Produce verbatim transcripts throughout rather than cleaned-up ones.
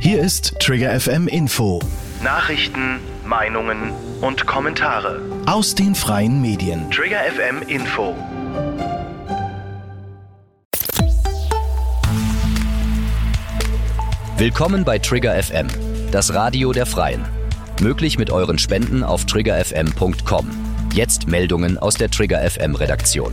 Hier ist Trigger F M Info. Nachrichten, Meinungen und Kommentare Aus den freien Medien. Trigger F M Info. Willkommen bei Trigger F M, das Radio der Freien. Möglich mit euren Spenden auf trigger f m punkt com. Jetzt Meldungen aus der Trigger F M Redaktion.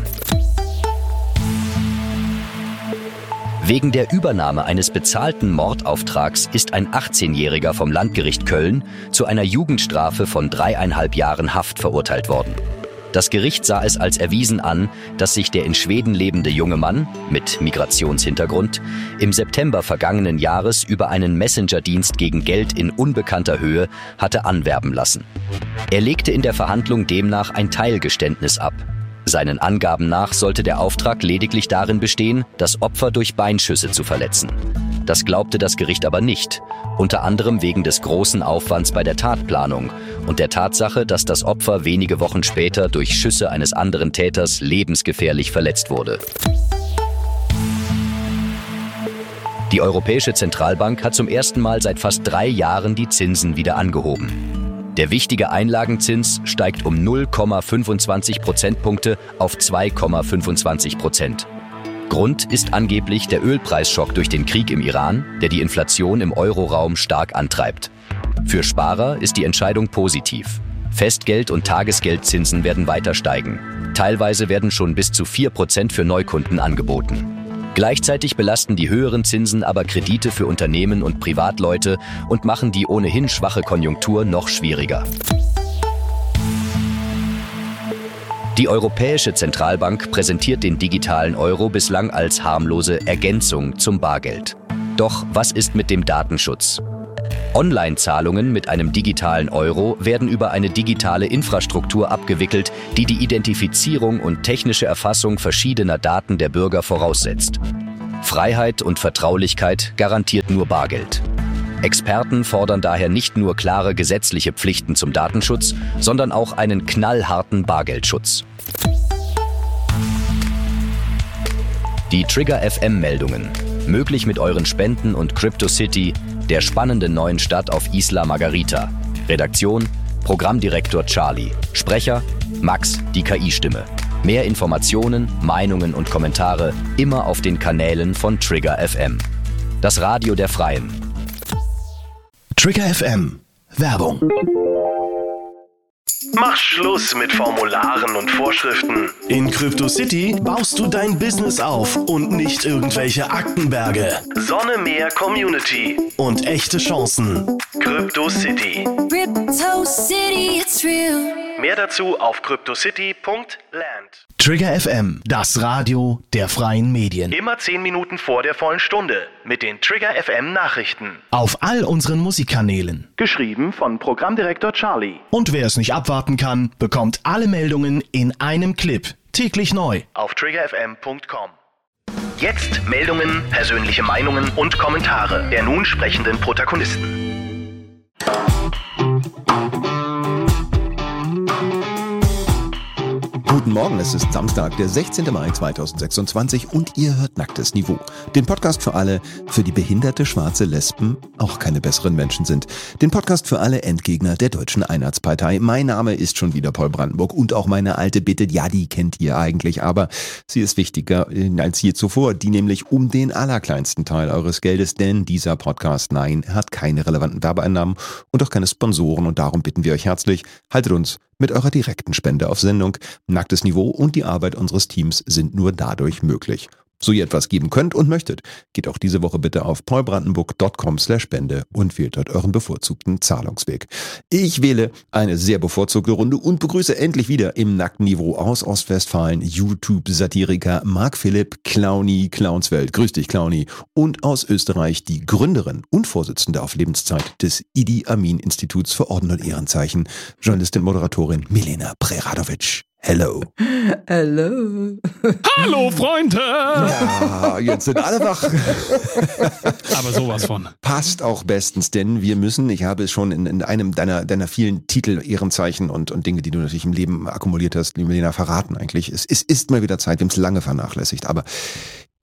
Wegen der Übernahme eines bezahlten Mordauftrags ist ein achtzehnjähriger vom Landgericht Köln zu einer Jugendstrafe von dreieinhalb Jahren Haft verurteilt worden. Das Gericht sah es als erwiesen an, dass sich der in Schweden lebende junge Mann mit Migrationshintergrund im September vergangenen Jahres über einen Messenger-Dienst gegen Geld in unbekannter Höhe hatte anwerben lassen. Er legte in der Verhandlung demnach ein Teilgeständnis ab. Seinen Angaben nach sollte der Auftrag lediglich darin bestehen, das Opfer durch Beinschüsse zu verletzen. Das glaubte das Gericht aber nicht, unter anderem wegen des großen Aufwands bei der Tatplanung und der Tatsache, dass das Opfer wenige Wochen später durch Schüsse eines anderen Täters lebensgefährlich verletzt wurde. Die Europäische Zentralbank hat zum ersten Mal seit fast drei Jahren die Zinsen wieder angehoben. Der wichtige Einlagenzins steigt um null Komma fünfundzwanzig Prozentpunkte auf zwei Komma fünfundzwanzig Prozent. Grund ist angeblich der Ölpreisschock durch den Krieg im Iran, der die Inflation im Euroraum stark antreibt. Für Sparer ist die Entscheidung positiv. Festgeld- und Tagesgeldzinsen werden weiter steigen. Teilweise werden schon bis zu vier Prozent für Neukunden angeboten. Gleichzeitig belasten die höheren Zinsen aber Kredite für Unternehmen und Privatleute und machen die ohnehin schwache Konjunktur noch schwieriger. Die Europäische Zentralbank präsentiert den digitalen Euro bislang als harmlose Ergänzung zum Bargeld. Doch was ist mit dem Datenschutz? Online-Zahlungen mit einem digitalen Euro werden über eine digitale Infrastruktur abgewickelt, die die Identifizierung und technische Erfassung verschiedener Daten der Bürger voraussetzt. Freiheit und Vertraulichkeit garantiert nur Bargeld. Experten fordern daher nicht nur klare gesetzliche Pflichten zum Datenschutz, sondern auch einen knallharten Bargeldschutz. Die Trigger F M-Meldungen. Möglich mit euren Spenden und CryptoCity, der spannenden neuen Stadt auf Isla Margarita. Redaktion: Programmdirektor Charlie. Sprecher: Max, die K I-Stimme. Mehr Informationen, Meinungen und Kommentare immer auf den Kanälen von Trigger F M. Das Radio der Freien. Trigger F M. Werbung. Mach Schluss mit Formularen und Vorschriften. In CryptoCity baust du dein Business auf und nicht irgendwelche Aktenberge. Sonne, Meer, Community. Und echte Chancen. CryptoCity. CryptoCity, it's real. Mehr dazu auf cryptocity punkt land. Trigger F M, das Radio der freien Medien. Immer zehn Minuten vor der vollen Stunde mit den Trigger F M Nachrichten. Auf all unseren Musikkanälen. Geschrieben von Programmdirektor Charlie. Und wer es nicht abwarten kann, bekommt alle Meldungen in einem Clip. Täglich neu. Auf trigger f m punkt com. Jetzt Meldungen, persönliche Meinungen und Kommentare der nun sprechenden Protagonisten. Guten Morgen, es ist Samstag, der sechzehnten Mai zweitausendsechsundzwanzig und ihr hört Nacktes Niveau. Den Podcast für alle, für die behinderte schwarze Lesben auch keine besseren Menschen sind. Den Podcast für alle Endgegner der Deutschen Einheitspartei. Mein Name ist schon wieder Paul Brandenburg und auch meine alte Bitte, ja, die kennt ihr eigentlich, aber sie ist wichtiger als je zuvor, die nämlich um den allerkleinsten Teil eures Geldes, denn dieser Podcast, nein, hat keine relevanten Werbeeinnahmen und auch keine Sponsoren und darum bitten wir euch herzlich, haltet uns mit eurer direkten Spende auf Sendung. Nacktes Niveau und die Arbeit unseres Teams sind nur dadurch möglich. So ihr etwas geben könnt und möchtet, geht auch diese Woche bitte auf paulbrandenburg punkt com slash spende und wählt dort euren bevorzugten Zahlungsweg. Ich wähle eine sehr bevorzugte Runde und begrüße endlich wieder im Nackten Niveau aus Ostwestfalen YouTube-Satiriker Marc Philipp Clowny Clownswelt. Grüß dich, Clowny. Und aus Österreich die Gründerin und Vorsitzende auf Lebenszeit des Idi Amin Instituts für Orden und Ehrenzeichen, Journalistin und Moderatorin Milena Preradovic. Hello. Hello. Hallo, Freunde. Ja, jetzt sind alle wach. Aber sowas von. Passt auch bestens, denn wir müssen, ich habe es schon in, in einem deiner, deiner vielen Titel, Ehrenzeichen und, und Dinge, die du natürlich im Leben akkumuliert hast, liebe Milena, verraten eigentlich. Es, es ist mal wieder Zeit, wir haben es lange vernachlässigt, aber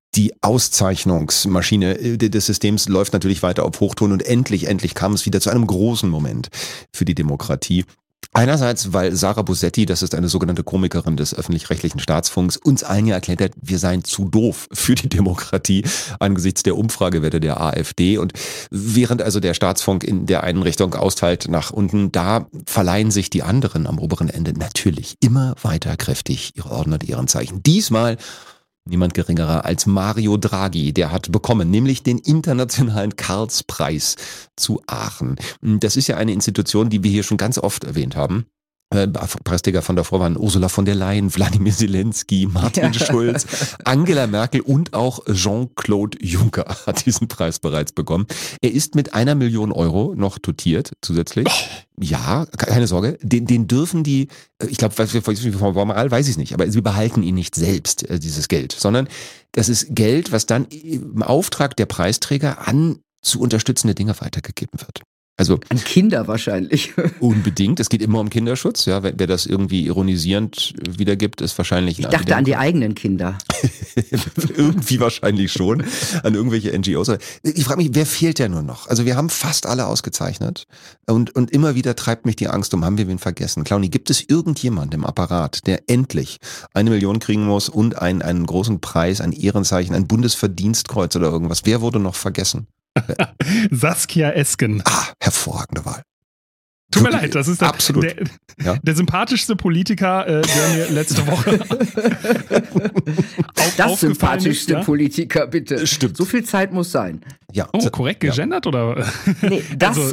Die Auszeichnungsmaschine des Systems läuft natürlich weiter auf Hochtouren und endlich, endlich kam es wieder zu einem großen Moment für die Demokratie. Einerseits, weil Sarah Bosetti, das ist eine sogenannte Komikerin des öffentlich-rechtlichen Staatsfunks, uns allen ja erklärt hat, wir seien zu doof für die Demokratie angesichts der Umfragewerte der AfD. Und während also der Staatsfunk in der einen Richtung austeilt nach unten, da verleihen sich die anderen am oberen Ende natürlich immer weiter kräftig ihre Orden und Ehrenzeichen. Diesmal niemand geringerer als Mario Draghi, der hat bekommen, nämlich den internationalen Karlspreis zu Aachen. Das ist ja eine Institution, die wir hier schon ganz oft erwähnt haben. Äh, Preisträger von davor waren Ursula von der Leyen, Wladimir Zelensky, Martin Schulz, Angela Merkel und auch Jean-Claude Juncker hat diesen Preis bereits bekommen. Er ist mit einer Million Euro noch dotiert zusätzlich. Oh. Ja, keine Sorge, den, den dürfen die, ich glaube, formal weiß ich es nicht, aber sie behalten ihn nicht selbst, dieses Geld, sondern das ist Geld, was dann im Auftrag der Preisträger an zu unterstützende Dinge weitergegeben wird. Also an Kinder wahrscheinlich. Unbedingt. Es geht immer um Kinderschutz. Ja, wer, wer das irgendwie ironisierend wiedergibt, ist wahrscheinlich. Ich dachte an die eigenen Kinder. Irgendwie wahrscheinlich schon. An irgendwelche N G Os. Ich frage mich, wer fehlt denn nur noch? Also wir haben fast alle ausgezeichnet. Und, und immer wieder treibt mich die Angst um, haben wir wen vergessen? Claudi, gibt es irgendjemanden im Apparat, der endlich eine Million kriegen muss und einen, einen großen Preis, ein Ehrenzeichen, ein Bundesverdienstkreuz oder irgendwas? Wer wurde noch vergessen? Saskia Esken. Ah, hervorragende Wahl. Tut mir leid, das ist der, Absolut. der, ja. der sympathischste Politiker, äh, der mir letzte Woche auf, Das sympathischste ist, ja? Politiker, bitte. Stimmt. So viel Zeit muss sein. Ja. Oh, korrekt gegendert, ja. Oder? Nee, das... Also,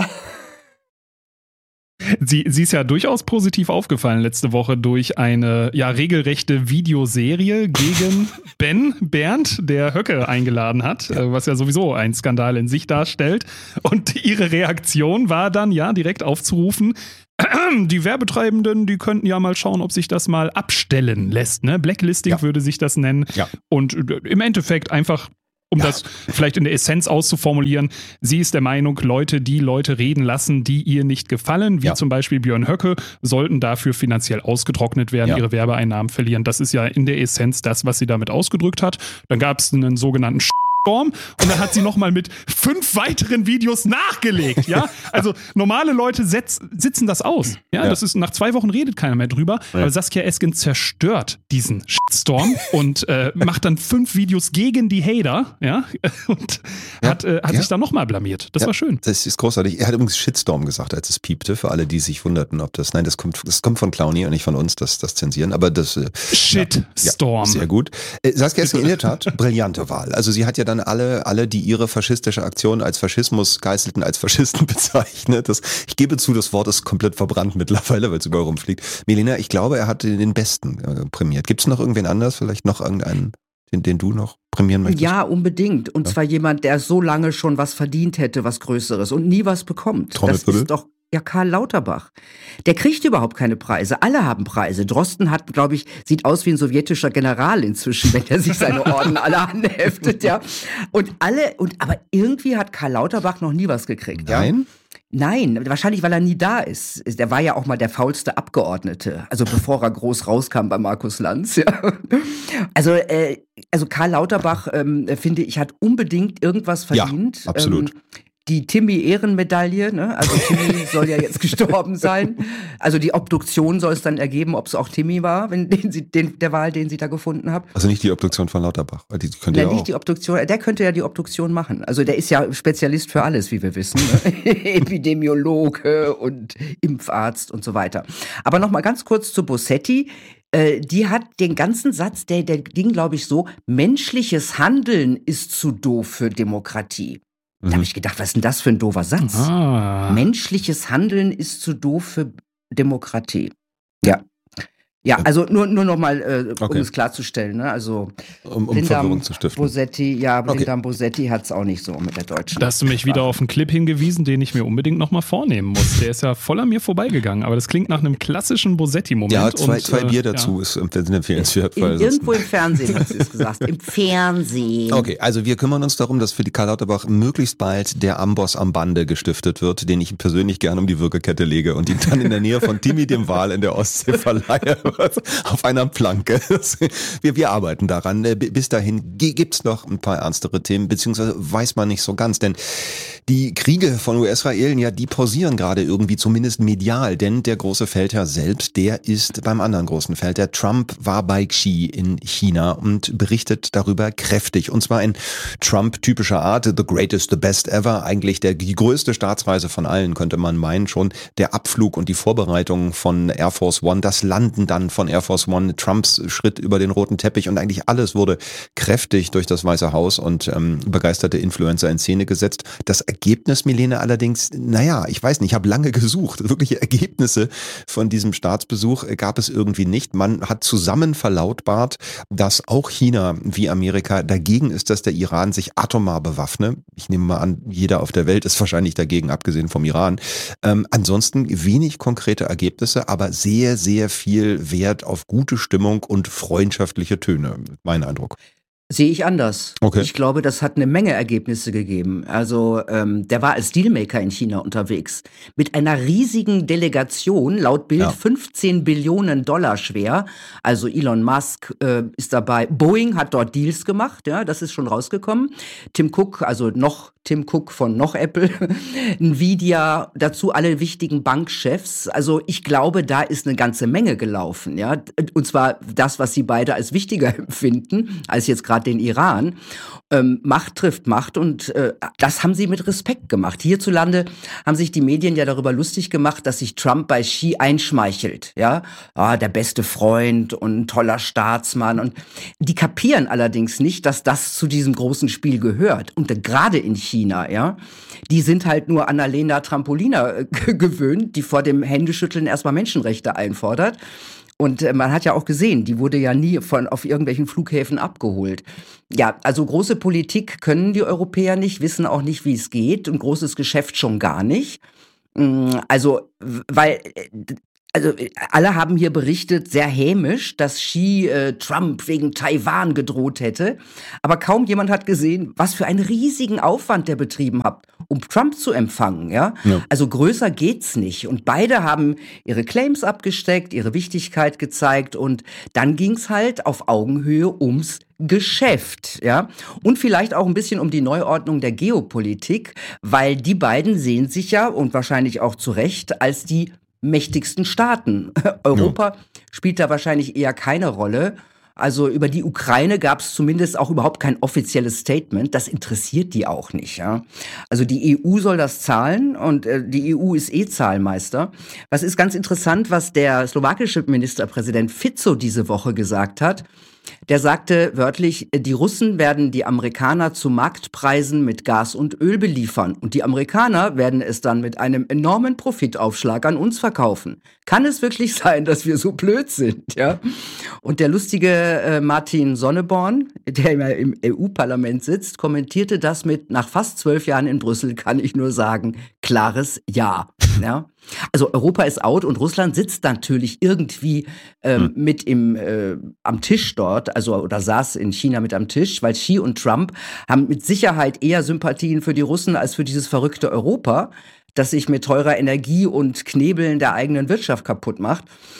Sie, sie ist ja durchaus positiv aufgefallen letzte Woche durch eine ja regelrechte Videoserie gegen Ben Bernd, der Höcke eingeladen hat, ja. was ja sowieso ein Skandal in sich darstellt. Und ihre Reaktion war dann ja direkt aufzurufen, die Werbetreibenden, die könnten ja mal schauen, ob sich das mal abstellen lässt. Ne? Blacklisting ja. würde sich das nennen. Ja. Und im Endeffekt einfach... Um ja. das vielleicht in der Essenz auszuformulieren, sie ist der Meinung, Leute, die Leute reden lassen, die ihr nicht gefallen, wie ja. zum Beispiel Björn Höcke, sollten dafür finanziell ausgetrocknet werden, ja. ihre Werbeeinnahmen verlieren. Das ist ja in der Essenz das, was sie damit ausgedrückt hat. Dann gab es einen sogenannten und dann hat sie nochmal mit fünf weiteren Videos nachgelegt, ja. Also normale Leute setz, sitzen das aus, ja? ja. Das ist, nach zwei Wochen redet keiner mehr drüber, ja. aber Saskia Esken zerstört diesen Shitstorm und äh, macht dann fünf Videos gegen die Hater, ja, und ja. hat, äh, hat ja. sich dann nochmal blamiert. Das ja. war schön. Das ist großartig. Er hat übrigens Shitstorm gesagt, als es piepte, für alle, die sich wunderten, ob das, nein, das kommt, das kommt von Claudi und nicht von uns, das, das zensieren, aber das, äh, Shitstorm. Ja, sehr gut. Äh, Saskia Esken in der Tat, brillante Wahl. Also sie hat ja dann alle, alle, die ihre faschistische Aktion als Faschismus geißelten, als Faschisten bezeichnet. Das, ich gebe zu, das Wort ist komplett verbrannt mittlerweile, weil es überall rumfliegt. Melina, ich glaube, er hat den Besten äh, prämiert. Gibt es noch irgendwen anders? Vielleicht noch irgendeinen, den, den du noch prämieren möchtest? Ja, unbedingt. Und ja. zwar jemand, der so lange schon was verdient hätte, was Größeres und nie was bekommt. Das ist doch ja Karl Lauterbach. Der kriegt überhaupt keine Preise. Alle haben Preise. Drosten hat, glaube ich, sieht aus wie ein sowjetischer General inzwischen, wenn er sich seine Orden alle anheftet, ja. Und alle, und aber irgendwie hat Karl Lauterbach noch nie was gekriegt. Nein? Ja? Nein, wahrscheinlich, weil er nie da ist. Der war ja auch mal der faulste Abgeordnete, also bevor er groß rauskam bei Markus Lanz. Ja. Also, äh, also Karl Lauterbach, ähm, finde ich, hat unbedingt irgendwas verdient. Ja, absolut. Ähm, Die Timmy-Ehrenmedaille, ne? Also Timmy soll ja jetzt gestorben sein. Also die Obduktion soll es dann ergeben, ob es auch Timmy war, wenn den sie, den, der Wahl, den sie da gefunden haben. Also nicht die Obduktion von Lauterbach. Die könnte Nein, ja nicht auch. die Obduktion. Der könnte ja die Obduktion machen. Also der ist ja Spezialist für alles, wie wir wissen. Ne? Epidemiologe und Impfarzt und so weiter. Aber noch mal ganz kurz zu Bosetti. Äh, die hat den ganzen Satz, der, der ging, glaube ich, so: Menschliches Handeln ist zu doof für Demokratie. Da habe ich gedacht, was ist denn das für ein doofer Satz? Ah. Menschliches Handeln ist zu doof für Demokratie. Ja. Ja, also nur, nur noch mal, äh, um okay. es klarzustellen. Ne? Also um, um Verwirrung zu stiften. Bosetti, ja, Blinddarm okay. Bosetti hat es auch nicht so mit der deutschen. Da hast du mich wieder auf einen Clip hingewiesen, den ich mir unbedingt noch mal vornehmen muss. Der ist ja voll an mir vorbeigegangen, aber das klingt nach einem klassischen Bosetti-Moment. Ja, zwei, und, zwei äh, Bier dazu ja. ist empfehlenswert. In, irgendwo im Fernsehen hat sie es gesagt. Im Fernsehen. Okay, also wir kümmern uns darum, dass für die Karl Lauterbach möglichst bald der Amboss am Bande gestiftet wird, den ich persönlich gerne um die Würgekette lege und ihn dann in der Nähe von Timmy dem Wal in der Ostsee verleihe. auf einer Planke. Wir, wir arbeiten daran. Bis dahin gibt's noch ein paar ernstere Themen, beziehungsweise weiß man nicht so ganz, denn die Kriege von U S-Israel, ja, die pausieren gerade irgendwie, zumindest medial, denn der große Feldherr selbst, der ist beim anderen großen Feldherr. Trump war bei Xi in China und berichtet darüber kräftig. Und zwar in Trump-typischer Art, the greatest, the best ever, eigentlich der, die größte Staatsreise von allen, könnte man meinen, schon der Abflug und die Vorbereitung von Air Force One, das Landen dann von Air Force One, Trumps Schritt über den roten Teppich und eigentlich alles wurde kräftig durch das Weiße Haus und ähm, begeisterte Influencer in Szene gesetzt. Das Ergebnis, Milene, allerdings, naja, ich weiß nicht, ich habe lange gesucht. Wirkliche Ergebnisse von diesem Staatsbesuch gab es irgendwie nicht. Man hat zusammen verlautbart, dass auch China wie Amerika dagegen ist, dass der Iran sich atomar bewaffne. Ich nehme mal an, jeder auf der Welt ist wahrscheinlich dagegen, abgesehen vom Iran. Ähm, ansonsten wenig konkrete Ergebnisse, aber sehr, sehr viel Wert auf gute Stimmung und freundschaftliche Töne, mein Eindruck. Sehe ich anders. Okay. Ich glaube, das hat eine Menge Ergebnisse gegeben. Also ähm, der war als Dealmaker in China unterwegs. Mit einer riesigen Delegation, laut Bild ja. fünfzehn Billionen Dollar schwer. Also Elon Musk äh, ist dabei. Boeing hat dort Deals gemacht, ja, das ist schon rausgekommen. Tim Cook, also noch Tim Cook von noch Apple, Nvidia, dazu alle wichtigen Bankchefs. Also ich glaube, da ist eine ganze Menge gelaufen, ja. Und zwar das, was sie beide als wichtiger empfinden, als jetzt gerade den Iran. Ähm, Macht trifft Macht und äh, das haben sie mit Respekt gemacht. Hierzulande haben sich die Medien ja darüber lustig gemacht, dass sich Trump bei Xi einschmeichelt, ja. Ah, der beste Freund und ein toller Staatsmann. Und die kapieren allerdings nicht, dass das zu diesem großen Spiel gehört. Und äh, gerade in China, ja, die sind halt nur Annalena Trampolina äh, gewöhnt, die vor dem Händeschütteln erstmal Menschenrechte einfordert. Und äh, man hat ja auch gesehen, die wurde ja nie von auf irgendwelchen Flughäfen abgeholt. Ja, also große Politik können die Europäer nicht, wissen auch nicht, wie es geht und großes Geschäft schon gar nicht. Also, weil Also alle haben hier berichtet, sehr hämisch, dass Xi äh, Trump wegen Taiwan gedroht hätte. Aber kaum jemand hat gesehen, was für einen riesigen Aufwand der betrieben hat, um Trump zu empfangen. Ja? Ja. Also größer geht's nicht. Und beide haben ihre Claims abgesteckt, ihre Wichtigkeit gezeigt. Und dann ging's halt auf Augenhöhe ums Geschäft, ja, und vielleicht auch ein bisschen um die Neuordnung der Geopolitik, weil die beiden sehen sich ja, und wahrscheinlich auch zu Recht, als die mächtigsten Staaten. Europa ja. spielt da wahrscheinlich eher keine Rolle. Also über die Ukraine gab es zumindest auch überhaupt kein offizielles Statement. Das interessiert die auch nicht. Ja? Also die E U soll das zahlen und äh, die E U ist eh Zahlmeister. Was ist ganz interessant, was der slowakische Ministerpräsident Fico diese Woche gesagt hat. Der sagte wörtlich, die Russen werden die Amerikaner zu Marktpreisen mit Gas und Öl beliefern und die Amerikaner werden es dann mit einem enormen Profitaufschlag an uns verkaufen. Kann es wirklich sein, dass wir so blöd sind? Ja? Und der lustige äh, Martin Sonneborn, der im E U-Parlament sitzt, kommentierte das mit, nach fast zwölf Jahren in Brüssel kann ich nur sagen, klares Ja. Ja? Also Europa ist out und Russland sitzt natürlich irgendwie ähm, hm. mit im äh, am Tisch dort, also oder saß in China mit am Tisch, weil Xi und Trump haben mit Sicherheit eher Sympathien für die Russen als für dieses verrückte Europa, das sich mit teurer Energie und Knebeln der eigenen Wirtschaft kaputt macht.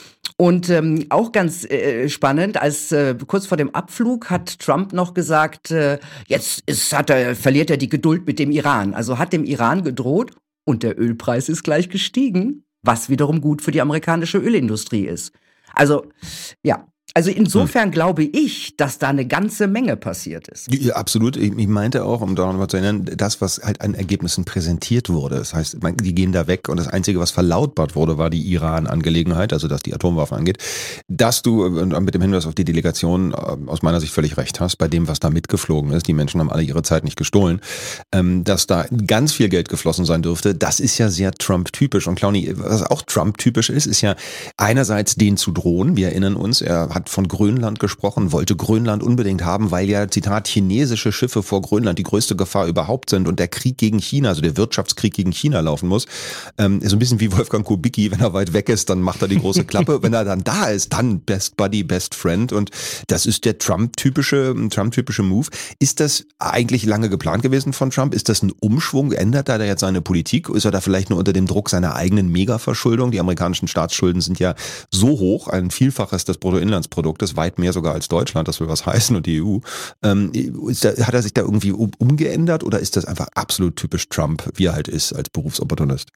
Und ähm, auch ganz äh, spannend, als äh, kurz vor dem Abflug hat Trump noch gesagt, äh, jetzt ist, hat er, verliert er die Geduld mit dem Iran. Also hat dem Iran gedroht. Und der Ölpreis ist gleich gestiegen, was wiederum gut für die amerikanische Ölindustrie ist. Also, ja. Also insofern hm. glaube ich, dass da eine ganze Menge passiert ist. Ja, absolut. Ich meinte auch, um daran mal zu erinnern, das, was halt an Ergebnissen präsentiert wurde. Das heißt, die gehen da weg und das Einzige, was verlautbart wurde, war die Iran-Angelegenheit, also dass die Atomwaffen angeht. Dass du mit dem Hinweis auf die Delegation aus meiner Sicht völlig recht hast, bei dem, was da mitgeflogen ist. Die Menschen haben alle ihre Zeit nicht gestohlen. Dass da ganz viel Geld geflossen sein dürfte, das ist ja sehr Trump-typisch. Und Clowny, was auch Trump-typisch ist, ist ja einerseits den zu drohen. Wir erinnern uns, er hat hat von Grönland gesprochen, wollte Grönland unbedingt haben, weil ja, Zitat, chinesische Schiffe vor Grönland die größte Gefahr überhaupt sind und der Krieg gegen China, also der Wirtschaftskrieg gegen China laufen muss. Ähm, so ein bisschen wie Wolfgang Kubicki, wenn er weit weg ist, dann macht er die große Klappe. Wenn er dann da ist, dann Best Buddy, Best Friend. Und das ist der Trump-typische, Trump-typische Move. Ist das eigentlich lange geplant gewesen von Trump? Ist das ein Umschwung? Ändert er da jetzt seine Politik? Ist er da vielleicht nur unter dem Druck seiner eigenen Mega-Verschuldung? Die amerikanischen Staatsschulden sind ja so hoch, ein Vielfaches des Bruttoinlandsproduktes, weit mehr sogar als Deutschland, das will was heißen, und die E U. Ähm, ist da, hat er sich da irgendwie um, umgeändert oder ist das einfach absolut typisch Trump, wie er halt ist als Berufsopportunist?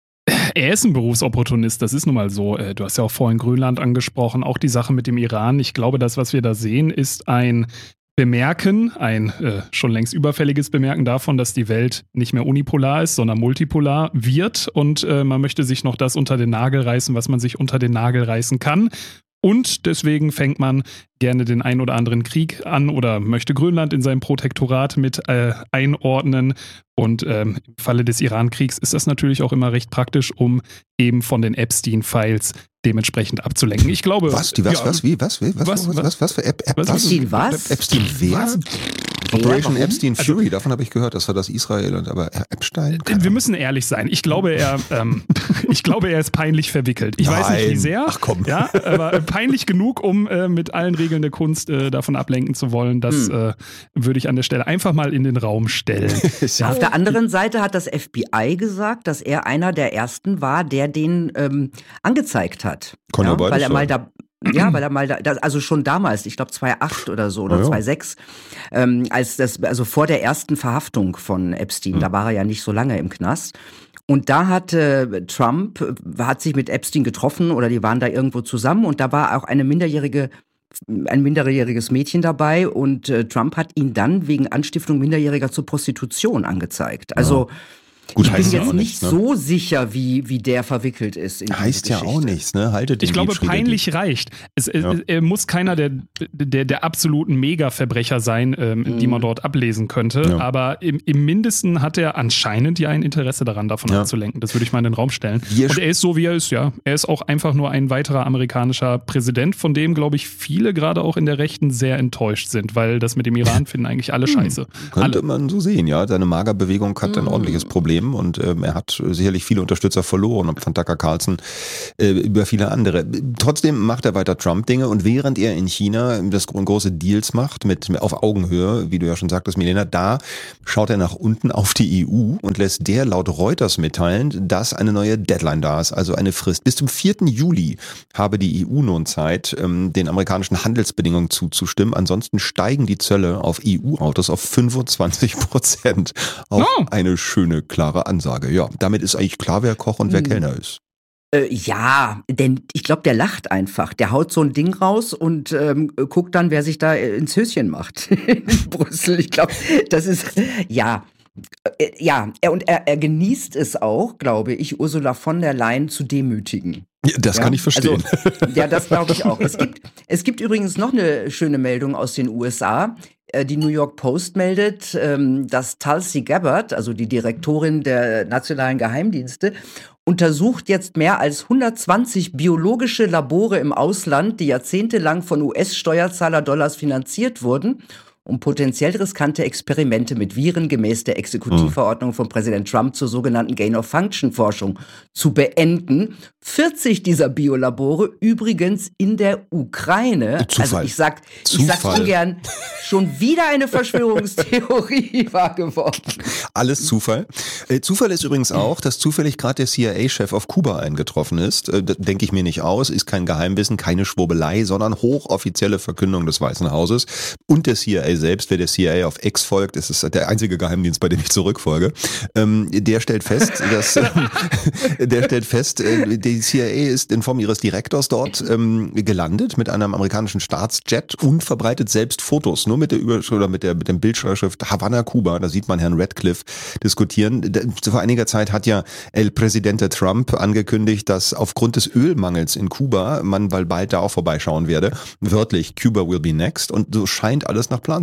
Er ist ein Berufsopportunist, das ist nun mal so. Du hast ja auch vorhin Grönland angesprochen, auch die Sache mit dem Iran. Ich glaube, das, was wir da sehen, ist ein Bemerken, ein äh, schon längst überfälliges Bemerken davon, dass die Welt nicht mehr unipolar ist, sondern multipolar wird und äh, man möchte sich noch das unter den Nagel reißen, was man sich unter den Nagel reißen kann. Und deswegen fängt man gerne den ein oder anderen Krieg an oder möchte Grönland in sein Protektorat mit äh, einordnen. Und ähm, im Falle des Iran-Kriegs ist das natürlich auch immer recht praktisch, um eben von den Epstein-Files dementsprechend abzulenken. Ich glaube... Was? Die was? Ja, was? Wie? Was? Was? Was? Was? Was, was für App? App was? Epstein was? Epstein wer? Was? Operation Ja, Epstein Also, Fury, davon habe ich gehört, das war das Israel und aber Epstein. Wir müssen ehrlich sein. Ich glaube, er, ähm, ich glaube, er ist peinlich verwickelt. Ich Nein. weiß nicht, wie sehr. Ach komm. Ja, aber peinlich genug, um äh, mit allen Regeln der Kunst äh, davon ablenken zu wollen. Das Hm. äh, würde ich an der Stelle einfach mal in den Raum stellen. Ja, auf der anderen Seite hat das F B I gesagt, dass er einer der ersten war, der den ähm, angezeigt hat. Kann ja ja, beides weil er mal sein. da Ja, weil er mal da, also schon damals, ich glaube zweitausendacht oder so, oder Ah, ja. zweitausendsechs, ähm, als das, also vor der ersten Verhaftung von Epstein, Hm. da war er ja nicht so lange im Knast. Und da hat äh, Trump, äh, hat sich mit Epstein getroffen oder die waren da irgendwo zusammen und da war auch eine minderjährige ein minderjähriges Mädchen dabei und äh, Trump hat ihn dann wegen Anstiftung Minderjähriger zur Prostitution angezeigt. Also Gut, ich bin heißt ja jetzt auch nicht nichts, ne? so sicher, wie, wie der verwickelt ist. In diese Heißt ja auch Geschichte. nichts, ne? Haltet den Ich glaube, Liebschriede, peinlich reicht. Es, Ja. es, er muss keiner der, der, der absoluten Mega-Verbrecher sein, ähm, die man dort ablesen könnte. Ja. Aber im, im Mindesten hat er anscheinend ja ein Interesse daran, davon Ja. abzulenken. Das würde ich mal in den Raum stellen. Wir Und er ist so, wie er ist, ja. Er ist auch einfach nur ein weiterer amerikanischer Präsident, von dem, glaube ich, viele gerade auch in der Rechten sehr enttäuscht sind, weil das mit dem Iran finden eigentlich alle scheiße. Könnte Alle. man so sehen, ja. Seine Magerbewegung hat ein ordentliches Problem und ähm, er hat sicherlich viele Unterstützer verloren, ob von Tucker Carlson äh, über viele andere. Trotzdem macht er weiter Trump-Dinge und während er in China das große Deals macht, mit auf Augenhöhe, wie du ja schon sagtest, Milena, da schaut er nach unten auf die E U und lässt der laut Reuters mitteilen, dass eine neue Deadline da ist, also eine Frist. Bis zum vierten Juli habe die E U nun Zeit, ähm, den amerikanischen Handelsbedingungen zuzustimmen. Ansonsten steigen die Zölle auf E U-Autos auf fünfundzwanzig Prozent. Auch Oh. eine schöne, klare Ansage. Ja, damit ist eigentlich klar, wer Koch und wer Hm. Kellner ist. Äh, ja, denn ich glaube, der lacht einfach. Der haut so ein Ding raus und ähm, guckt dann, wer sich da äh, ins Höschen macht in Brüssel. Ich glaube, das ist, ja, äh, ja, er, und er, er genießt es auch, glaube ich, Ursula von der Leyen zu demütigen. Ja, das Ja, kann ich verstehen. Also, ja, das glaube ich auch. Es gibt, es gibt übrigens noch eine schöne Meldung aus den U S A. Äh, Die New York Post meldet, ähm, dass Tulsi Gabbard, also die Direktorin der nationalen Geheimdienste, untersucht jetzt mehr als hundertzwanzig biologische Labore im Ausland, die jahrzehntelang von U S-Steuerzahlerdollars finanziert wurden, um potenziell riskante Experimente mit Viren gemäß der Exekutivverordnung von Präsident Trump zur sogenannten Gain-of-Function-Forschung zu beenden. vierzig dieser Biolabore übrigens in der Ukraine. Zufall. Also ich sag, ich sag's Zufall. ungern, schon wieder eine Verschwörungstheorie wahr geworden. Alles Zufall. Äh, Zufall ist übrigens auch, dass zufällig gerade der C I A-Chef auf Kuba eingetroffen ist. Äh, das denke ich mir nicht aus, ist kein Geheimwissen, keine Schwurbelei, sondern hochoffizielle Verkündung des Weißen Hauses. Und der C I A selbst, wer der C I A auf X folgt, ist es der einzige Geheimdienst, bei dem ich zurückfolge, ähm, der stellt fest, dass äh, der stellt fest, äh, die C I A ist in Form ihres Direktors dort ähm, gelandet mit einem amerikanischen Staatsjet und verbreitet selbst Fotos, nur mit der Überschrift oder mit der mit dem Bildschrift Havanna, Kuba. Da sieht man Herrn Radcliffe diskutieren. Da, vor einiger Zeit hat ja El Presidente Trump angekündigt, dass aufgrund des Ölmangels in Kuba man bald da auch vorbeischauen werde. Wörtlich, Cuba will be next. Und so scheint alles nach Plan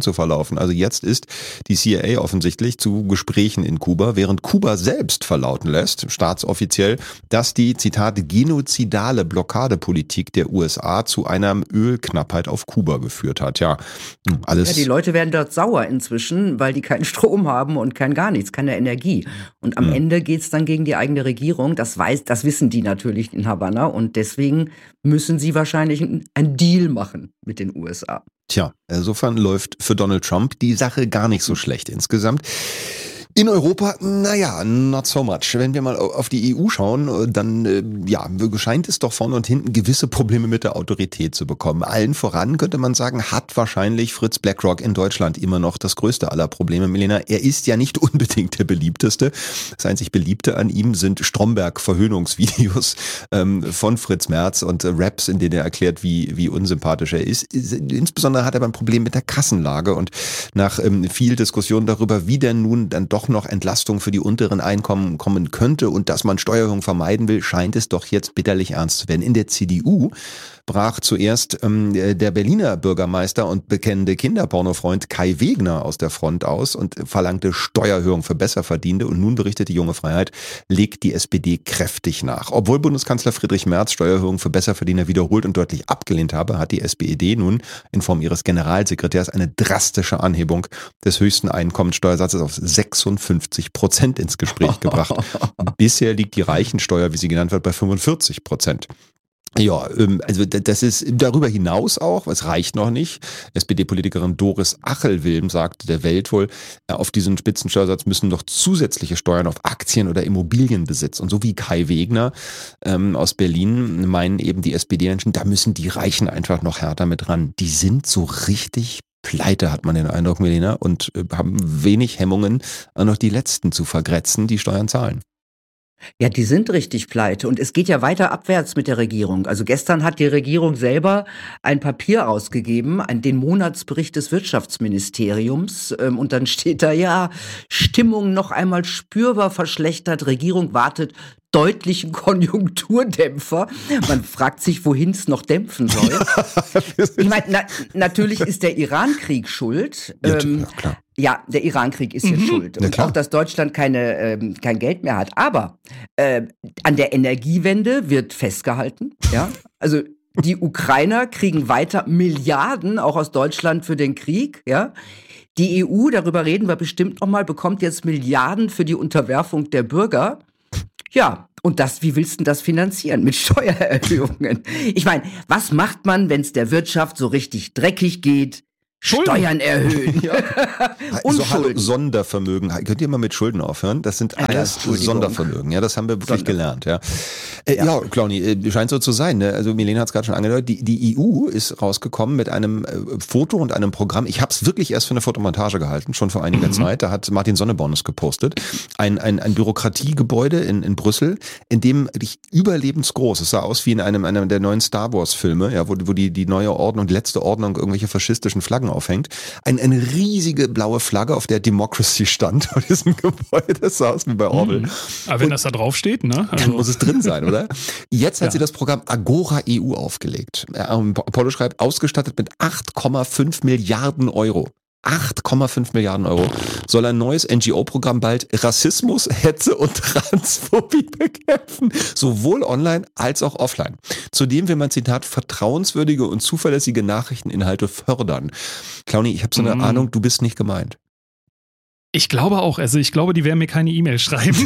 Steuern zu verlaufen. Also jetzt ist die C I A offensichtlich zu Gesprächen in Kuba, während Kuba selbst verlauten lässt, staatsoffiziell, dass die, Zitat, genozidale Blockadepolitik der U S A zu einer Ölknappheit auf Kuba geführt hat. Ja, alles. Ja, die Leute werden dort sauer inzwischen, weil die keinen Strom haben und kein gar nichts, keine Energie. Und am hm. Ende geht's dann gegen die eigene Regierung. Das weiß, das wissen die natürlich in Havanna und deswegen müssen sie wahrscheinlich einen Deal machen mit den U S A. Tja, insofern läuft für Donald Trump die Sache gar nicht so schlecht insgesamt. In Europa, naja, not so much. Wenn wir mal auf die E U schauen, dann äh, ja, scheint es doch vorne und hinten gewisse Probleme mit der Autorität zu bekommen. Allen voran, könnte man sagen, hat wahrscheinlich Fritz BlackRock in Deutschland immer noch das größte aller Probleme. Milena, er ist ja nicht unbedingt der beliebteste. Das einzig Beliebte an ihm sind Stromberg-Verhöhnungsvideos ähm, von Fritz Merz und äh, Raps, in denen er erklärt, wie, wie unsympathisch er ist. Insbesondere hat er aber ein Problem mit der Kassenlage und nach ähm, viel Diskussion darüber, wie denn nun dann doch noch Entlastung für die unteren Einkommen kommen könnte und dass man Steuererhöhung vermeiden will, scheint es doch jetzt bitterlich ernst zu werden. In der C D U brach zuerst ähm, der Berliner Bürgermeister und bekennende Kinderpornofreund Kai Wegner aus der Front aus und verlangte Steuererhöhung für Besserverdienende. Und nun berichtet die Junge Freiheit, legt die S P D kräftig nach. Obwohl Bundeskanzler Friedrich Merz Steuererhöhung für Besserverdiener wiederholt und deutlich abgelehnt habe, hat die S P D nun in Form ihres Generalsekretärs eine drastische Anhebung des höchsten Einkommensteuersatzes auf sechsundfünfzig Prozent ins Gespräch gebracht. Bisher liegt die Reichensteuer, wie sie genannt wird, bei fünfundvierzig Prozent. Ja, also das ist darüber hinaus auch, es reicht noch nicht. S P D-Politikerin Doris Achelwilm sagte der Welt wohl, auf diesen Spitzensteuersatz müssen noch zusätzliche Steuern auf Aktien oder Immobilienbesitz. Und so wie Kai Wegner ähm, aus Berlin meinen eben die S P D-Menschen, da müssen die Reichen einfach noch härter mit ran. Die sind so richtig pleite, hat man den Eindruck, Milena, und äh, haben wenig Hemmungen, noch die Letzten zu vergrätzen, die Steuern zahlen. Ja, die sind richtig pleite und es geht ja weiter abwärts mit der Regierung. Also gestern hat die Regierung selber ein Papier ausgegeben, den Monatsbericht des Wirtschaftsministeriums und dann steht da, ja, Stimmung noch einmal spürbar verschlechtert, Regierung wartet deutlichen Konjunkturdämpfer. Man fragt sich, wohin es noch dämpfen soll. Ich meine, na, natürlich ist der Irankrieg schuld. Ja, ähm, klar. Ja, der Irankrieg ist mhm. jetzt schuld. Und auch, dass Deutschland keine, ähm, kein Geld mehr hat. Aber äh, an der Energiewende wird festgehalten. Ja, also die Ukrainer kriegen weiter Milliarden, auch aus Deutschland, für den Krieg. Ja, die E U, darüber reden wir bestimmt noch mal, bekommt jetzt Milliarden für die Unterwerfung der Bürger. Ja, und das, wie willst du das finanzieren? Mit Steuererhöhungen. Ich meine, was macht man, wenn es der Wirtschaft so richtig dreckig geht? Schulden. Steuern erhöhen. Ja. Und so, hallo, Sondervermögen. Könnt ihr mal mit Schulden aufhören? Das sind alles ja, Sondervermögen. Ja, das haben wir wirklich Sonder. gelernt. Ja, äh, ja. ja Clauni, äh, scheint so zu sein. Ne? Also Milena hat es gerade schon angedeutet. Die, die E U ist rausgekommen mit einem äh, Foto und einem Programm. Ich habe es wirklich erst für eine Fotomontage gehalten, schon vor einiger mhm. Zeit. Da hat Martin Sonneborn es gepostet. Ein, ein, ein Bürokratiegebäude in, in Brüssel, in dem wirklich überlebensgroß, es sah aus wie in einem, einem der neuen Star Wars Filme, ja, wo, wo die, die neue Ordnung, die letzte Ordnung irgendwelche faschistischen Flaggen aufhängt. Ein, eine riesige blaue Flagge, auf der Democracy stand vor diesem Gebäude. Das sah aus wie bei Orwell. Mhm. Aber wenn und das da drauf steht, ne? Also dann muss es drin sein, oder? Jetzt hat ja. sie das Programm Agora E U aufgelegt. Apollo schreibt, ausgestattet mit acht Komma fünf Milliarden Euro. acht Komma fünf Milliarden Euro soll ein neues N G O-Programm bald Rassismus, Hetze und Transphobie bekämpfen, sowohl online als auch offline. Zudem will man, Zitat, vertrauenswürdige und zuverlässige Nachrichteninhalte fördern. Clauni, ich habe so eine mm. Ahnung, du bist nicht gemeint. Ich glaube auch, also ich glaube, die werden mir keine E-Mail schreiben.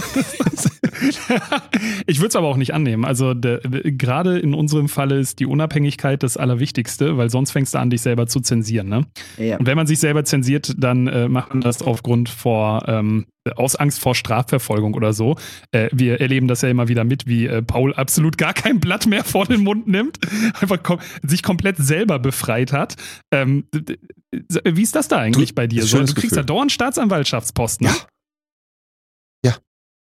Ich würde es aber auch nicht annehmen. Also de, de, gerade in unserem Falle ist die Unabhängigkeit das Allerwichtigste, weil sonst fängst du an, dich selber zu zensieren. Ne? Ja. Und wenn man sich selber zensiert, dann äh, macht man das aufgrund vor, ähm, aus Angst vor Strafverfolgung oder so. Äh, wir erleben das ja immer wieder mit, wie äh, Paul absolut gar kein Blatt mehr vor den Mund nimmt, einfach kom- sich komplett selber befreit hat. Ähm, wie ist das da eigentlich du, bei dir? So, du kriegst Gefühl. ja dauernd Staatsanwaltschaftsposten. Ja. Ja.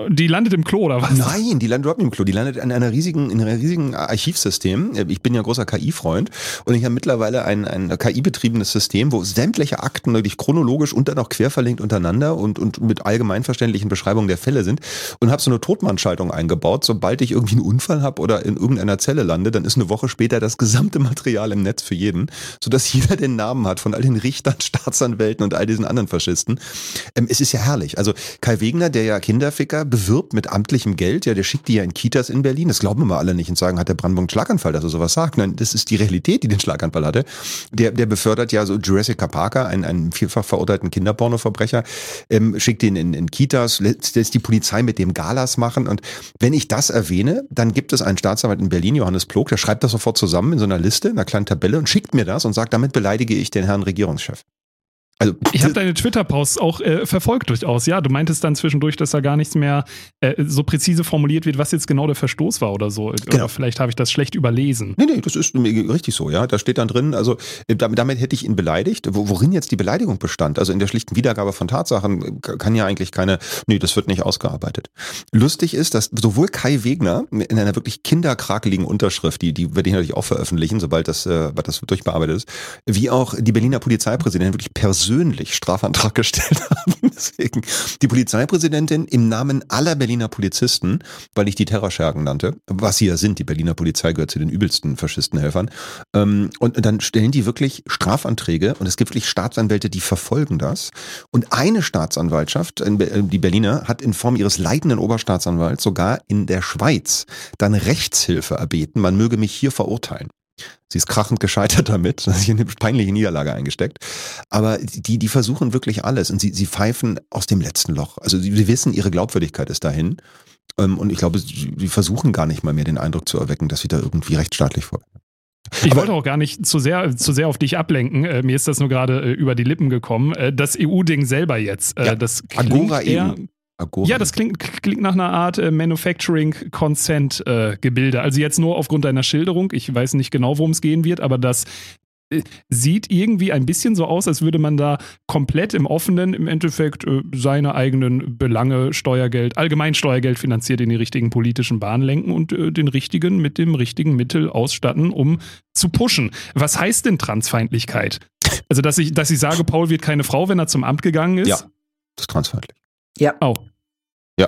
Die landet im Klo, oder was? Nein, die landet überhaupt nicht im Klo. Die landet in einer riesigen, in einem riesigen Archivsystem. Ich bin ja großer K I-Freund und ich habe mittlerweile ein, ein K I-betriebenes System, wo sämtliche Akten wirklich chronologisch und dann auch querverlinkt untereinander und, und mit allgemeinverständlichen Beschreibungen der Fälle sind und habe so eine Totmannschaltung eingebaut. Sobald ich irgendwie einen Unfall habe oder in irgendeiner Zelle lande, dann ist eine Woche später das gesamte Material im Netz für jeden, sodass jeder den Namen hat von all den Richtern, Staatsanwälten und all diesen anderen Faschisten. Ähm, es ist ja herrlich. Also Kai Wegner, der ja Kinderficker bewirbt mit amtlichem Geld, ja, der schickt die ja in Kitas in Berlin. Das glauben wir alle nicht und sagen, hat der Brandenburg einen Schlaganfall, dass er sowas sagt. Nein, das ist die Realität, die den Schlaganfall hatte. Der, der befördert ja so Jurassic Parker, einen, einen vielfach verurteilten Kinderpornoverbrecher, ähm, schickt ihn in, in Kitas, lässt, lässt die Polizei mit dem Galas machen. Und wenn ich das erwähne, dann gibt es einen Staatsanwalt in Berlin, Johannes Plog, der schreibt das sofort zusammen in so einer Liste, in einer kleinen Tabelle und schickt mir das und sagt, damit beleidige ich den Herrn Regierungschef. Also, ich habe deine Twitter-Posts auch äh, verfolgt durchaus. Ja, du meintest dann zwischendurch, dass da gar nichts mehr äh, so präzise formuliert wird, was jetzt genau der Verstoß war oder so. Genau. Oder vielleicht habe ich das schlecht überlesen. Nee, nee, das ist richtig so, ja. Da steht dann drin, also damit, damit hätte ich ihn beleidigt. Worin jetzt die Beleidigung bestand? Also in der schlichten Wiedergabe von Tatsachen kann ja eigentlich keine, nee, das wird nicht ausgearbeitet. Lustig ist, dass sowohl Kai Wegner in einer wirklich kinderkrakeligen Unterschrift, die, die werde ich natürlich auch veröffentlichen, sobald das, äh, das durchbearbeitet ist, wie auch die Berliner Polizeipräsidentin wirklich persönlich persönlich Strafantrag gestellt haben. Deswegen die Polizeipräsidentin im Namen aller Berliner Polizisten, weil ich die Terrorschergen nannte, was sie ja sind, die Berliner Polizei gehört zu den übelsten Faschistenhelfern, ähm, und dann stellen die wirklich Strafanträge und es gibt wirklich Staatsanwälte, die verfolgen das. Und eine Staatsanwaltschaft, die Berliner, hat in Form ihres leitenden Oberstaatsanwalts sogar in der Schweiz dann Rechtshilfe erbeten, man möge mich hier verurteilen. Sie ist krachend gescheitert damit, sich in eine peinliche Niederlage eingesteckt. Aber die, die versuchen wirklich alles und sie, sie pfeifen aus dem letzten Loch. Also sie, sie wissen, ihre Glaubwürdigkeit ist dahin. Und ich glaube, sie, sie versuchen gar nicht mal mehr den Eindruck zu erwecken, dass sie da irgendwie rechtsstaatlich vorgehen. Ich Aber wollte auch gar nicht zu sehr, zu sehr auf dich ablenken. Äh, mir ist das nur gerade äh, über die Lippen gekommen. Äh, das E U-Ding selber jetzt. Äh, ja, das Agora eher, E U. Agora. Ja, das klingt, klingt nach einer Art äh, Manufacturing-Consent-Gebilde. Äh, also jetzt nur aufgrund deiner Schilderung. Ich weiß nicht genau, worum es gehen wird, aber das äh, sieht irgendwie ein bisschen so aus, als würde man da komplett im Offenen im Endeffekt äh, seine eigenen Belange, Steuergeld, allgemein Steuergeld finanziert in die richtigen politischen Bahnen lenken und äh, den richtigen mit dem richtigen Mittel ausstatten, um zu pushen. Was heißt denn Transfeindlichkeit? Also, dass ich, dass ich sage, Paul wird keine Frau, wenn er zum Amt gegangen ist? Ja, das ist transfeindlich. Ja. Oh. Ja.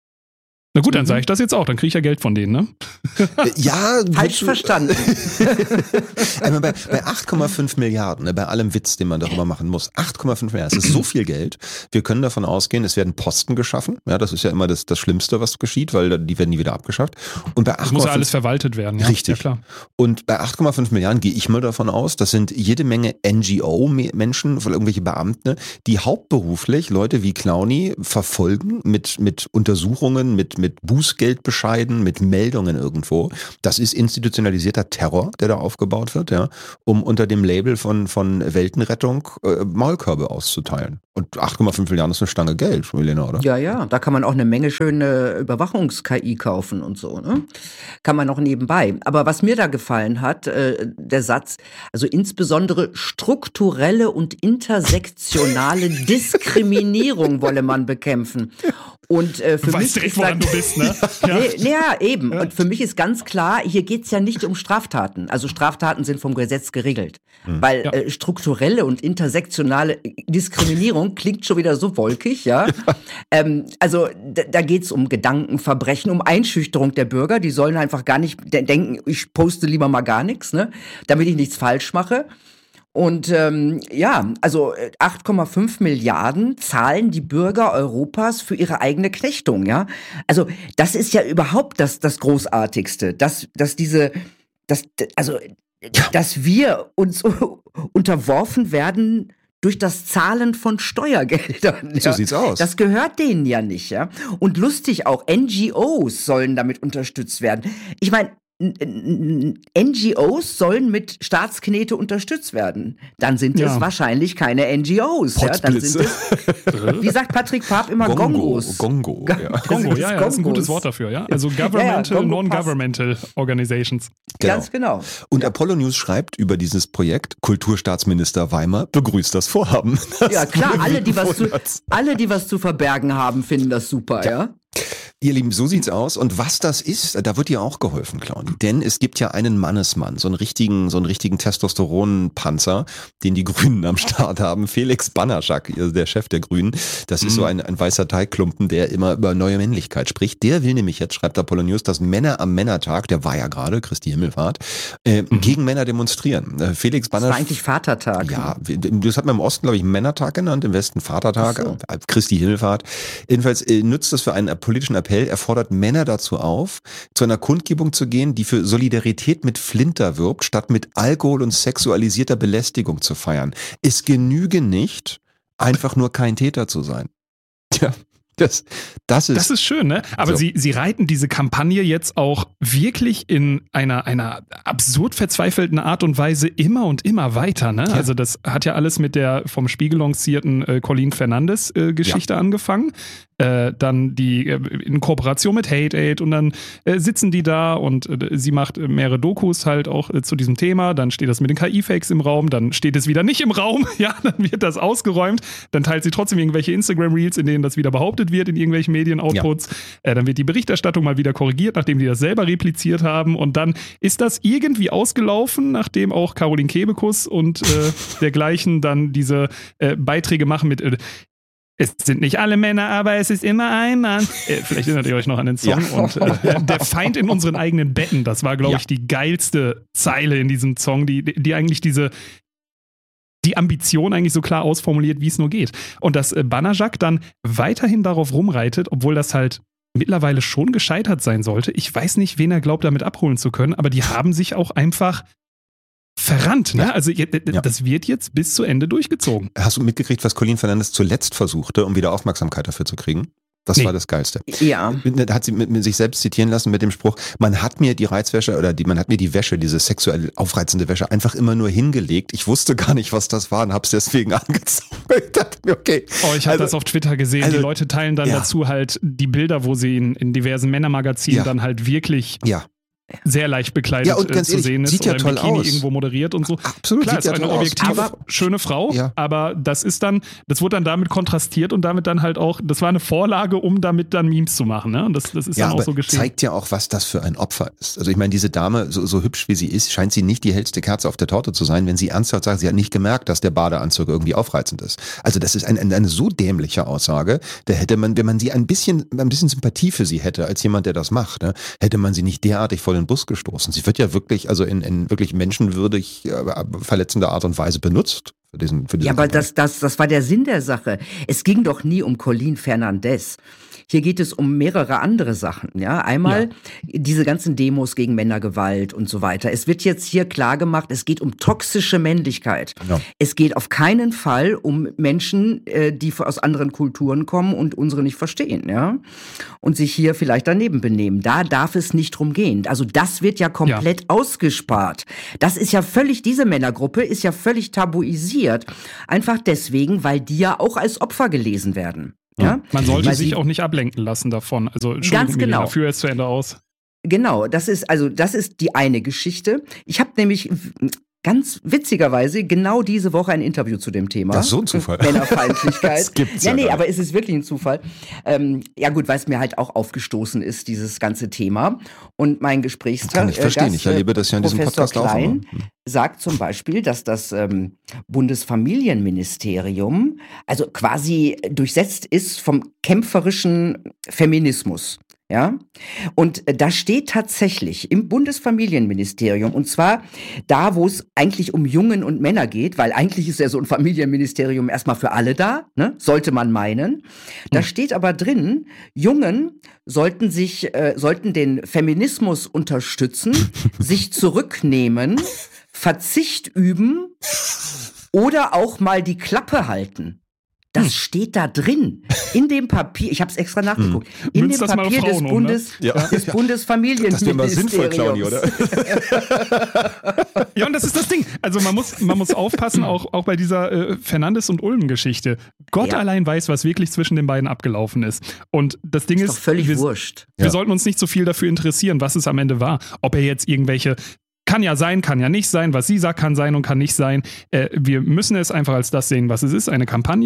Na gut, dann sage ich das jetzt auch, dann kriege ich ja Geld von denen, ne? Ja, falsch verstanden. Also bei, bei acht Komma fünf Milliarden, ne, bei allem Witz, den man darüber machen muss, acht Komma fünf Milliarden, das ist so viel Geld. Wir können davon ausgehen, es werden Posten geschaffen. Ja, das ist ja immer das, das Schlimmste, was geschieht, weil die werden nie wieder abgeschafft. Und bei acht Komma fünf, muss ja alles verwaltet werden. Ja? Richtig. Ja, klar. Und bei acht Komma fünf Milliarden gehe ich mal davon aus, das sind jede Menge N G O-Menschen, irgendwelche Beamte, die hauptberuflich Leute wie Clowny verfolgen mit, mit Untersuchungen, mit, mit Bußgeldbescheiden, mit Meldungen irgendwo. Das ist institutionalisierter Terror, der da aufgebaut wird, ja, um unter dem Label von, von Weltenrettung äh, Maulkörbe auszuteilen. Und acht Komma fünf Milliarden ist eine Stange Geld, Milena, oder? Ja, ja, da kann man auch eine Menge schöne Überwachungs-K I kaufen und so, ne? Kann man noch nebenbei. Aber was mir da gefallen hat, äh, der Satz, also insbesondere strukturelle und intersektionale Diskriminierung wolle man bekämpfen. Und äh, für du mich weißt direkt, ist woran du bist, ne? Ja. Nee, nee, ja, eben. Ja. Und für mich ist ganz klar, hier geht's ja nicht um Straftaten. Also Straftaten sind vom Gesetz geregelt. Mhm. Weil ja. äh, strukturelle und intersektionale Diskriminierung klingt schon wieder so wolkig, ja. ja. Ähm, also da, da geht's um Gedankenverbrechen, um Einschüchterung der Bürger. Die sollen einfach gar nicht de- denken, ich poste lieber mal gar nichts, ne, damit ich nichts falsch mache. Und ähm, ja, also acht Komma fünf Milliarden zahlen die Bürger Europas für ihre eigene Knechtung, ja. Also das ist ja überhaupt das das Großartigste, dass dass diese, dass also dass wir uns unterworfen werden durch das Zahlen von Steuergeldern. Ja. So sieht's aus. Das gehört denen ja nicht, ja. Und lustig auch, N G Os sollen damit unterstützt werden. Ich meine, N G Os sollen mit Staatsknete unterstützt werden. Dann sind es ja. wahrscheinlich keine N G Os. Ja? Dann sind es, wie sagt Patrick Paap immer, Gongo, Gongos. Gongo, ja. Gongo, ja, ja, das ist ein gutes Wort dafür. Ja? Also Governmental, ja, ja, Non-Governmental Organizations. Genau. Ganz genau. Und Apollo News schreibt über dieses Projekt, Kulturstaatsminister Weimer begrüßt das Vorhaben. Das ja klar, alle die, was zu, alle, die was zu verbergen haben, finden das super, ja. ja? Ihr Lieben, so sieht's aus. Und was das ist, da wird dir auch geholfen, Claudi. Denn es gibt ja einen Mannesmann, so einen richtigen, so einen richtigen Testosteronpanzer, den die Grünen am Start haben. Felix Banaschak, der Chef der Grünen. Das ist mhm. so ein, ein weißer Teigklumpen, der immer über neue Männlichkeit spricht. Der will nämlich jetzt, schreibt der Polonews, dass Männer am Männertag, der war ja gerade, Christi Himmelfahrt, äh, mhm. gegen Männer demonstrieren. Äh, Felix Banaschak. Das war eigentlich Vatertag. Ja, das hat man im Osten, glaube ich, Männertag genannt, im Westen Vatertag, so. äh, Christi Himmelfahrt. Jedenfalls äh, nützt das für einen politischen Appell. Er fordert Männer dazu auf, zu einer Kundgebung zu gehen, die für Solidarität mit Flinter wirbt, statt mit Alkohol und sexualisierter Belästigung zu feiern. Es genüge nicht, einfach nur kein Täter zu sein. Tja, das, das ist... Das ist schön, ne? Aber so. sie, sie reiten diese Kampagne jetzt auch wirklich in einer, einer absurd verzweifelten Art und Weise immer und immer weiter, ne? Ja. Also das hat ja alles mit der vom Spiegel lancierten äh, Colleen Fernandes äh, Geschichte ja. angefangen. Äh, dann die äh, in Kooperation mit Hate Aid und dann äh, sitzen die da und äh, sie macht äh, mehrere Dokus halt auch äh, zu diesem Thema, dann steht das mit den K I-Fakes im Raum, dann steht es wieder nicht im Raum, ja, dann wird das ausgeräumt, dann teilt sie trotzdem irgendwelche Instagram-Reels, in denen das wieder behauptet wird in irgendwelchen Medien-Outputs, ja. äh, dann wird die Berichterstattung mal wieder korrigiert, nachdem die das selber repliziert haben und dann ist das irgendwie ausgelaufen, nachdem auch Caroline Kebekus und äh, dergleichen dann diese äh, Beiträge machen mit äh, es sind nicht alle Männer, aber es ist immer ein Mann. Äh, vielleicht erinnert ihr euch noch an den Song. Ja. Und äh, der Feind in unseren eigenen Betten, das war, glaube ja. ich, die geilste Zeile in diesem Song, die, die eigentlich diese die Ambition eigentlich so klar ausformuliert, wie es nur geht. Und dass äh, Banaschak dann weiterhin darauf rumreitet, obwohl das halt mittlerweile schon gescheitert sein sollte. Ich weiß nicht, wen er glaubt, damit abholen zu können, aber die haben sich auch einfach verrannt, ne? Ja. Also das wird jetzt bis zu Ende durchgezogen. Hast du mitgekriegt, was Colleen Fernandes zuletzt versuchte, um wieder Aufmerksamkeit dafür zu kriegen? Das nee. war das Geilste. Ja. Da hat sie mit, mit sich selbst zitieren lassen mit dem Spruch, man hat mir die Reizwäsche oder die, man hat mir die Wäsche, diese sexuell aufreizende Wäsche einfach immer nur hingelegt. Ich wusste gar nicht, was das war und hab's deswegen angezogen. Ich dachte mir, okay. Oh, ich habe also, das auf Twitter gesehen. Also, die Leute teilen dann ja. dazu halt die Bilder, wo sie in, in diversen Männermagazinen ja. dann halt wirklich ja. sehr leicht bekleidet ja, und ganz äh, zu ehrlich, sehen ist sieht ja oder toll im Bikini aus. irgendwo moderiert und so. Absolut, klar, sieht ist ja eine toll objektive, aus. schöne Frau, ja. aber das ist dann, das wurde dann damit kontrastiert und damit dann halt auch, das war eine Vorlage, um damit dann Memes zu machen, ne? Und das, das ist ja, dann auch aber so geschehen. Zeigt ja auch, was das für ein Opfer ist. Also ich meine, diese Dame, so, so hübsch wie sie ist, scheint sie nicht die hellste Kerze auf der Torte zu sein, wenn sie ernsthaft sagt, sie hat nicht gemerkt, dass der Badeanzug irgendwie aufreizend ist. Also das ist ein, eine, eine so dämliche Aussage, da hätte man, wenn man sie ein bisschen, ein bisschen Sympathie für sie hätte, als jemand, der das macht, ne, hätte man sie nicht derartig vor den Bus gestoßen. Sie wird ja wirklich, also in, in wirklich menschenwürdig äh, verletzender Art und Weise benutzt. Für diesen, für diesen ja, aber das, das, das war der Sinn der Sache. Es ging doch nie um Colleen Fernandes. Hier geht es um mehrere andere Sachen. Ja, einmal ja. diese ganzen Demos gegen Männergewalt und so weiter. Es wird jetzt hier klar gemacht, es geht um toxische Männlichkeit. Ja. Es geht auf keinen Fall um Menschen, die aus anderen Kulturen kommen und unsere nicht verstehen, ja, und sich hier vielleicht daneben benehmen. Da darf es nicht drum gehen. Also das wird ja komplett ja. ausgespart. Das ist ja völlig, diese Männergruppe ist ja völlig tabuisiert. Einfach deswegen, weil die ja auch als Opfer gelesen werden. Ja? Man sollte Weil sich auch nicht ablenken lassen davon. Also Entschuldigung, genau. Milena, führ es zu Ende aus. Genau, das ist also das ist die eine Geschichte. Ich habe nämlich ganz witzigerweise genau diese Woche ein Interview zu dem Thema. Das ist so ein Zufall. Männerfeindlichkeit. Das gibt's ja, ja nee, nicht. aber es ist wirklich ein Zufall. Ähm, ja gut, weil es mir halt auch aufgestoßen ist, dieses ganze Thema. Und mein Gesprächsgast, kann ich verstehen. Ich erlebe das ja in diesem Professor Podcast Klein, auch immer. sagt zum Beispiel, dass das ähm, Bundesfamilienministerium also quasi durchsetzt ist vom kämpferischen Feminismus. Ja, und da steht tatsächlich im Bundesfamilienministerium, und zwar da, wo es eigentlich um Jungen und Männer geht, weil eigentlich ist ja so ein Familienministerium erstmal für alle da, ne? Sollte man meinen. Da hm. steht aber drin, Jungen sollten sich, äh, sollten den Feminismus unterstützen, sich zurücknehmen, Verzicht üben oder auch mal die Klappe halten. Das steht da drin, in dem Papier, ich habe es extra nachgeguckt, in Münzt dem Papier des, um, Bundes, ne? ja. des Bundesfamilienministeriums. Das wäre mal sinnvoll, Claudi, oder? Ja, und das ist das Ding. Also man muss, man muss aufpassen, auch, auch bei dieser äh, Fernandes- und Ulmen-Geschichte. Gott ja. allein weiß, was wirklich zwischen den beiden abgelaufen ist. Und das Ding ist, ist doch völlig wir, wurscht. wir ja. sollten uns nicht so viel dafür interessieren, was es am Ende war. Ob er jetzt irgendwelche kann ja sein, kann ja nicht sein, was sie sagt, kann sein und kann nicht sein. Äh, wir müssen es einfach als das sehen, was es ist, eine Kampagne,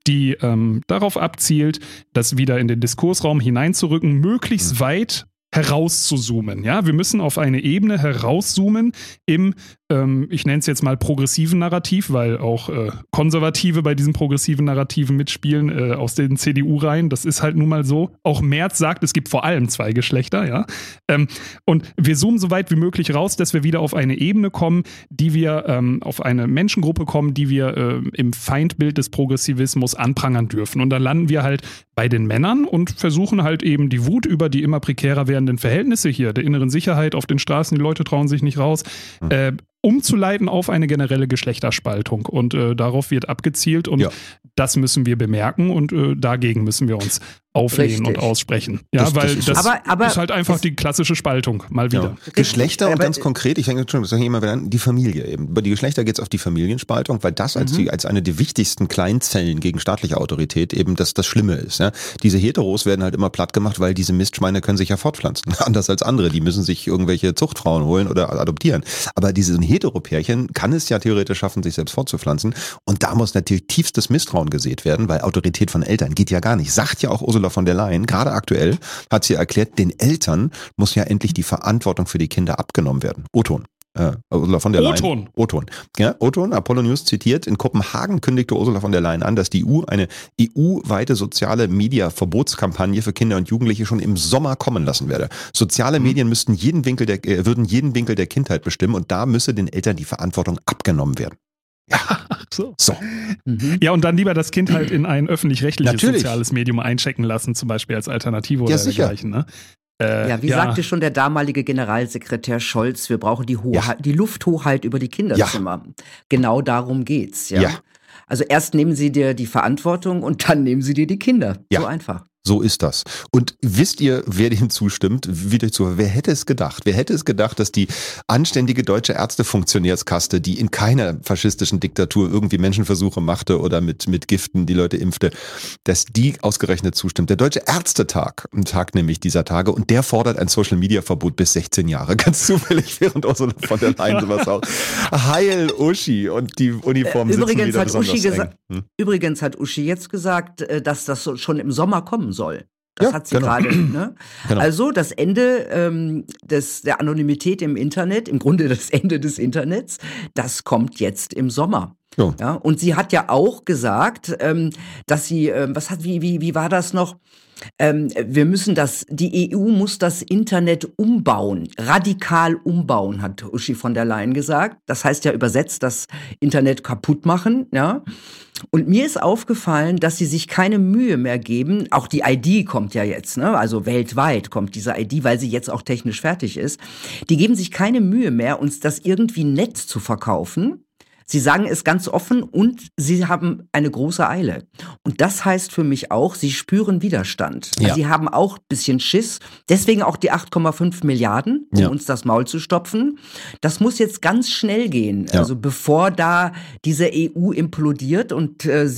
die ähm, darauf abzielt, das wieder in den Diskursraum hineinzurücken, möglichst weit herauszuzoomen. Ja, wir müssen auf eine Ebene herauszoomen im, ähm, ich nenne es jetzt mal progressiven Narrativ, weil auch äh, Konservative bei diesen progressiven Narrativen mitspielen, äh, aus den C D U-Reihen. Das ist halt nun mal so. Auch Merz sagt, es gibt vor allem zwei Geschlechter, ja. Ähm, und wir zoomen so weit wie möglich raus, dass wir wieder auf eine Ebene kommen, die wir, ähm, auf eine Menschengruppe kommen, die wir äh, im Feindbild des Progressivismus anprangern dürfen. Und dann landen wir halt bei den Männern und versuchen halt eben die Wut über die immer prekärer werdenden Verhältnisse hier, der inneren Sicherheit auf den Straßen, die Leute trauen sich nicht raus, äh, umzuleiten auf eine generelle Geschlechterspaltung. Und äh, darauf wird abgezielt und ja. das müssen wir bemerken und äh, dagegen müssen wir uns auflehnen Richtig. und aussprechen. Ja, das, weil das, ist, das aber, aber ist halt einfach die klassische Spaltung, mal wieder. Ja. Geschlechter und ganz konkret, ich denke schon, das sage ich immer wieder an, die Familie eben. Bei die Geschlechter geht es auf die Familienspaltung, weil das als, mhm. die, als eine der wichtigsten Kleinzellen gegen staatliche Autorität eben das, das Schlimme ist. Ja. Diese Heteros werden halt immer platt gemacht, weil diese Mistschweine können sich ja fortpflanzen. Anders als andere, die müssen sich irgendwelche Zuchtfrauen holen oder adoptieren. Aber diese Heteropärchen kann es ja theoretisch schaffen, sich selbst fortzupflanzen. Und da muss natürlich tiefstes Misstrauen gesät werden, weil Autorität von Eltern geht ja gar nicht. Sagt ja auch Ursula von der Leyen, gerade aktuell hat sie erklärt, den Eltern muss ja endlich die Verantwortung für die Kinder abgenommen werden. O-Ton. Äh, Ursula von der Leyen. O-Ton. O-Ton. Ja, O-Ton, Apollo News zitiert, in Kopenhagen kündigte Ursula von der Leyen an, dass die E U eine E U-weite soziale Media-Verbotskampagne für Kinder und Jugendliche schon im Sommer kommen lassen werde. Soziale mhm. Medien müssten jeden Winkel der, äh, würden jeden Winkel der Kindheit bestimmen und da müsse den Eltern die Verantwortung abgenommen werden. Ja, so. so. Mhm. Ja, und dann lieber das Kind halt in ein öffentlich-rechtliches Natürlich. soziales Medium einchecken lassen, zum Beispiel als Alternative oder ja, dergleichen. Ne? Äh, ja, wie ja. sagte schon der damalige Generalsekretär Scholz, wir brauchen die, Hoheit, ja. die Lufthoheit über die Kinderzimmer. Ja. Genau darum geht's. Ja? ja. Also erst nehmen Sie dir die Verantwortung und dann nehmen Sie dir die Kinder. Ja. So einfach. So ist das. Und wisst ihr, wer dem zustimmt? Wieder zu, wer hätte es gedacht? Wer hätte es gedacht, dass die anständige deutsche Ärztefunktionärskaste, die in keiner faschistischen Diktatur irgendwie Menschenversuche machte oder mit, mit Giften die Leute impfte, dass die ausgerechnet zustimmt? Der Deutsche Ärztetag, ein Tag nämlich dieser Tage, und der fordert ein Social-Media-Verbot bis sechzehn Jahre. Ganz zufällig, während Ursula von der Leyen sowas auch. Heil Uschi, und die Uniformen sitzen übrigens wieder hat besonders Uschi eng. Hm? Übrigens hat Uschi jetzt gesagt, dass das schon im Sommer kommen soll. Das ja, hat sie genau. gerade. Ne? Genau. Also das Ende ähm, des, der Anonymität im Internet, im Grunde das Ende des Internets, das kommt jetzt im Sommer. Ja. Ja, und sie hat ja auch gesagt, ähm, dass sie, ähm, was hat, wie, wie, wie war das noch? Ähm, wir müssen das, die E U muss das Internet umbauen, radikal umbauen, hat Uschi von der Leyen gesagt. Das heißt ja übersetzt, das Internet kaputt machen, ja. Und mir ist aufgefallen, dass sie sich keine Mühe mehr geben. Auch die I D kommt ja jetzt, ne? Also weltweit kommt diese I D, weil sie jetzt auch technisch fertig ist. Die geben sich keine Mühe mehr, uns das irgendwie nett zu verkaufen. Sie sagen es ganz offen und sie haben eine große Eile. Und das heißt für mich auch, sie spüren Widerstand. Ja. Sie haben auch ein bisschen Schiss. Deswegen auch die acht Komma fünf Milliarden, um ja. uns das Maul zu stopfen. Das muss jetzt ganz schnell gehen. Ja. Also bevor da diese E U implodiert und äh,